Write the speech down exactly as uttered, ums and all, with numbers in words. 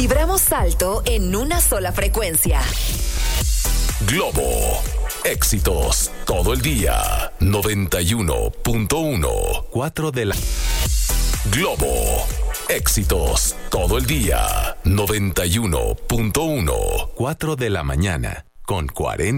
Vibramos alto en una sola frecuencia. Globo. Éxitos todo el día. noventa y uno punto uno. cuatro de la... Globo. Éxitos todo el día. noventa y uno punto uno. cuatro de la mañana con cuarenta.